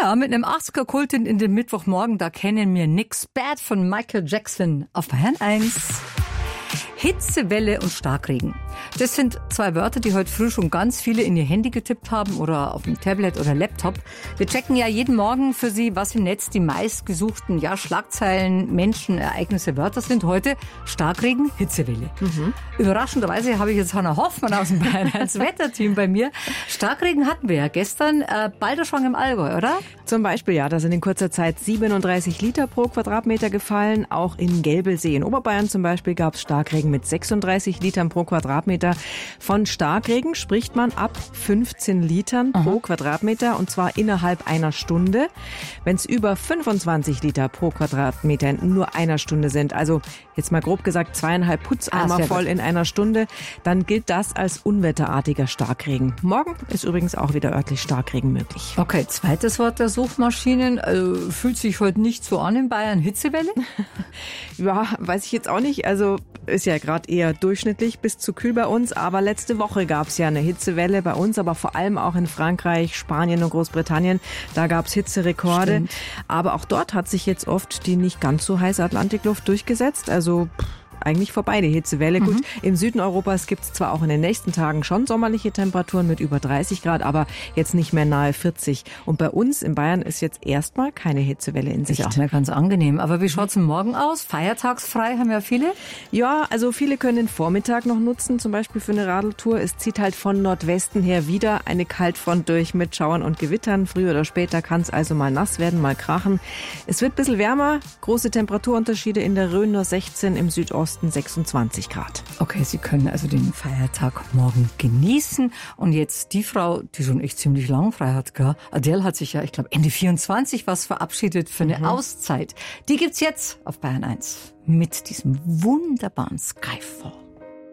Ja, mit einem 80er-Kult in den Mittwochmorgen, da kennen wir nix Bad von Michael Jackson auf Bayern 1. Hitzewelle und Starkregen. Das sind zwei Wörter, die heute früh schon ganz viele in ihr Handy getippt haben oder auf dem Tablet oder Laptop. Wir checken ja jeden Morgen für Sie, was im Netz die meistgesuchten Schlagzeilen, Menschen, Ereignisse, Wörter sind. Heute Starkregen, Hitzewelle. Überraschenderweise habe ich jetzt Hannah Hoffmann aus dem Bayern 1 Wetterteam bei mir. Starkregen hatten wir ja gestern, Balderschwang im Allgäu, oder? Zum Beispiel, ja, da sind in kurzer Zeit 37 Liter pro Quadratmeter gefallen. Auch in Gelbelsee in Oberbayern zum Beispiel gab es Starkregen mit 36 Litern pro Quadratmeter. Von Starkregen spricht man ab 15 Litern pro Quadratmeter und zwar innerhalb einer Stunde. Wenn es über 25 Liter pro Quadratmeter in nur einer Stunde sind, also jetzt mal grob gesagt 2,5 Putzeimer voll in einer Stunde, dann gilt das als unwetterartiger Starkregen. Morgen ist übrigens auch wieder örtlich Starkregen möglich. Okay, zweites Wort der Suchmaschinen. Fühlt sich heute nicht so an in Bayern. Hitzewelle? Ja, weiß ich jetzt auch nicht. Also ist ja gerade eher durchschnittlich bis zu kühl bei uns. Aber letzte Woche gab es ja eine Hitzewelle bei uns, aber vor allem auch in Frankreich, Spanien und Großbritannien. Da gab es Hitzerekorde. Stimmt. Aber auch dort hat sich jetzt oft die nicht ganz so heiße Atlantikluft durchgesetzt. Also eigentlich vorbei, die Hitzewelle. Gut, im Süden Europas gibt es zwar auch in den nächsten Tagen schon sommerliche Temperaturen mit über 30 Grad, aber jetzt nicht mehr nahe 40. Und bei uns in Bayern ist jetzt erstmal keine Hitzewelle in Sicht. Ist auch mal ganz angenehm. Aber wie schaut's morgen aus? Feiertagsfrei haben ja viele? Ja, also viele können den Vormittag noch nutzen, zum Beispiel für eine Radeltour. Es zieht halt von Nordwesten her wieder eine Kaltfront durch mit Schauern und Gewittern. Früher oder später kann es also mal nass werden, mal krachen. Es wird ein bisschen wärmer, große Temperaturunterschiede in der Rhön, nur 16, im Südosten 26 Grad. Okay, Sie können also den Feiertag morgen genießen. Und jetzt die Frau, die schon echt ziemlich lang frei hat, gell? Adele hat sich ja, ich glaube, Ende 24 was verabschiedet für eine Auszeit. Die gibt's jetzt auf Bayern 1 mit diesem wunderbaren Skyfall.